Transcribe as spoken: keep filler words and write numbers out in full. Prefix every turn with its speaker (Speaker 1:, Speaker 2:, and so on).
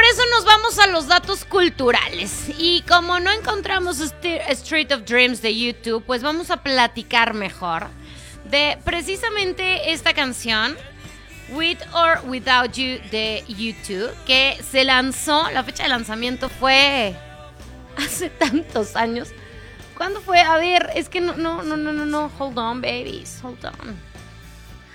Speaker 1: eso nos vamos a los datos culturales. Y como no encontramos este Street of Dreams de YouTube, pues vamos a platicar mejor de precisamente esta canción, With or Without You, de YouTube, que se lanzó, la fecha de lanzamiento fue hace tantos años. ¿Cuándo fue? A ver, es que no, no, no, no, no, no, hold on, babies, hold on.